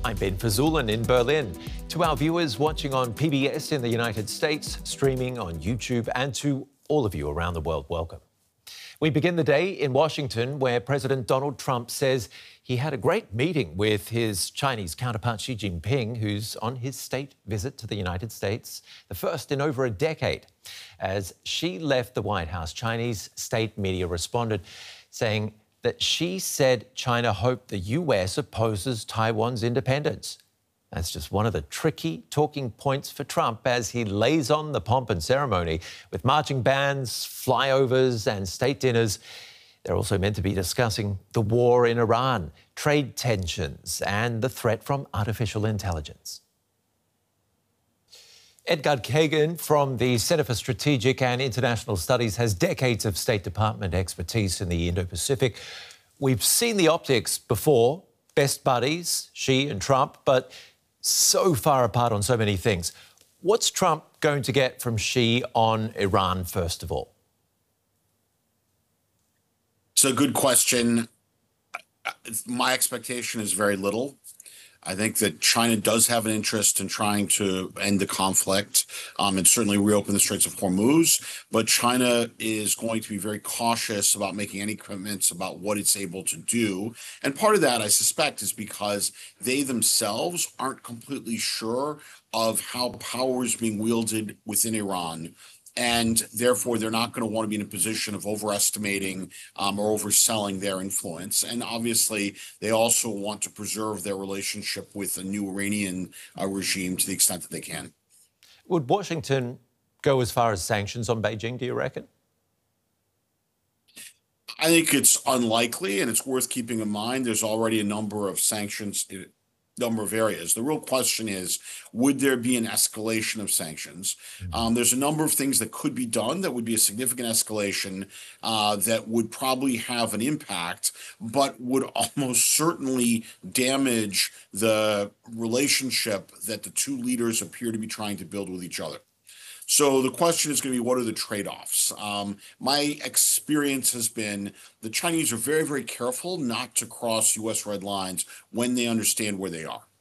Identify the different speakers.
Speaker 1: I'm Ben Fazulin in Berlin. To our viewers watching on PBS in the United States, streaming on YouTube, and to all of you around the world, welcome. We begin the day in Washington, where President Donald Trump says he had a great meeting with his Chinese counterpart Xi Jinping, who's on his state visit to the United States, the first in over a decade. As Xi left the White House, Chinese state media responded, saying that Xi said China hoped the US opposes Taiwan's independence. That's just one of the tricky talking points for Trump as he lays on the pomp and ceremony with marching bands, flyovers and state dinners. They're also meant to be discussing the war in Iran, trade tensions and the threat from artificial intelligence. Edgard Kagan from the Centre for Strategic and International Studies has decades of State Department expertise in the Indo-Pacific. We've seen the optics before, best buddies, Xi and Trump, but so far apart on so many things. What's Trump going to get from Xi on Iran, first of all?
Speaker 2: It's a good question. My expectation is very little. I think that China does have an interest in trying to end the conflict and certainly reopen the Straits of Hormuz. But China is going to be very cautious about making any commitments about what it's able to do. And part of that, I suspect, is because they themselves aren't completely sure of how power is being wielded within Iran. And therefore, they're not going to want to be in a position of overestimating or overselling their influence. And obviously, they also want to preserve their relationship with the new Iranian regime to the extent that they can.
Speaker 1: Would Washington go as far as sanctions on Beijing, do you reckon?
Speaker 2: I think it's unlikely, and it's worth keeping in mind there's already a number of sanctions number of areas. The real question is, would there be an escalation of sanctions? There's a number of things that could be done that would be a significant escalation that would probably have an impact, but would almost certainly damage the relationship that the two leaders appear to be trying to build with each other. So the question is going to be, what are the trade-offs? My experience has been the Chinese are very, very careful not to cross U.S. red lines when they understand where they are.